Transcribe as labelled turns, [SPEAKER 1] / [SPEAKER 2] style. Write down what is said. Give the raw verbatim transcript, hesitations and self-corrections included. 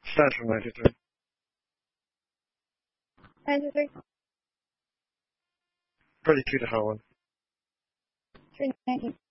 [SPEAKER 1] Starts from ninety-three.
[SPEAKER 2] ninety-three.
[SPEAKER 1] Pretty cute Helen.
[SPEAKER 2] three nineteen.